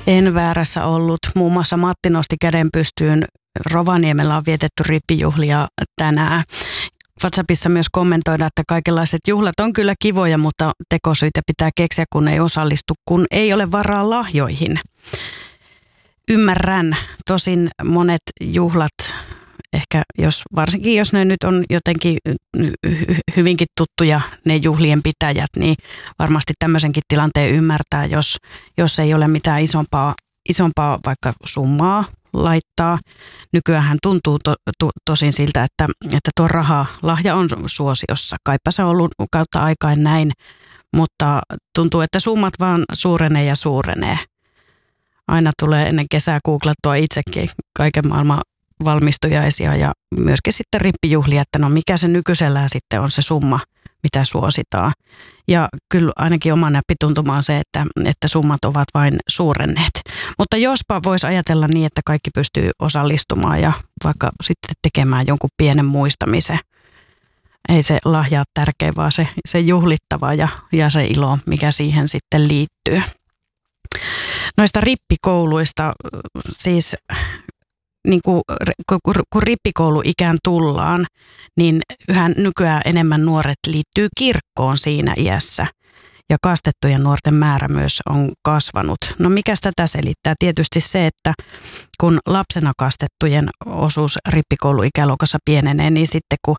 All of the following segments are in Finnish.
En väärässä ollut. Muun muassa Matti nosti käden pystyyn. Rovaniemellä on vietetty rippijuhlia tänään. WhatsAppissa myös kommentoidaan, että kaikenlaiset juhlat on kyllä kivoja, mutta tekosyitä pitää keksiä, kun ei osallistu, kun ei ole varaa lahjoihin. Ymmärrän. Tosin monet juhlat, ehkä varsinkin jos ne nyt on jotenkin hyvinkin tuttuja ne juhlien pitäjät, niin varmasti tämmöisenkin tilanteen ymmärtää, jos ei ole mitään isompaa vaikka summaa laittaa. Nykyäänhän tuntuu tosin siltä, että tuo lahja on suosiossa. Kaipa se on ollut kautta aikaan näin, mutta tuntuu, että summat vaan suurenee ja suurenee. Aina tulee ennen kesää googlattua itsekin kaiken maailman valmistujaisia ja myöskin sitten rippijuhlia, että no mikä se nykyisellään sitten on se summa, mitä suositaan. Ja kyllä ainakin oma näppituntuma on se, että summat ovat vain suurenneet. Mutta jospa voisi ajatella niin, että kaikki pystyy osallistumaan ja vaikka sitten tekemään jonkun pienen muistamisen. Ei se lahja ole tärkeä, vaan se juhlittava ja se ilo, mikä siihen sitten liittyy. Noista rippikouluista siis niin kun rippikouluikään tullaan, niin yhä nykyään enemmän nuoret liittyy kirkkoon siinä iässä. Ja kastettujen nuorten määrä myös on kasvanut. No mikäs tätä selittää? Tietysti se, että kun lapsena kastettujen osuus rippikouluikäluokassa pienenee, niin sitten kun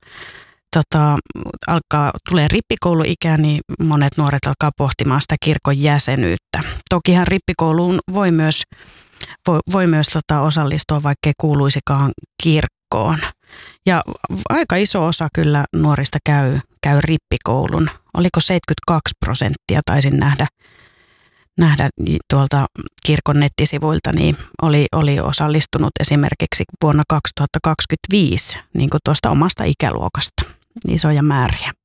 tulee rippikouluikä, niin monet nuoret alkaa pohtimaan sitä kirkon jäsenyyttä. Tokihan rippikouluun voi myös osallistua, vaikka ei kuuluisikaan kirkkoon. Ja aika iso osa kyllä nuorista käy rippikoulun. Oliko 72% taisin nähdä tuolta kirkon nettisivuilta, niin oli osallistunut esimerkiksi vuonna 2025 niin kuin tuosta omasta ikäluokasta. Isoja määriä.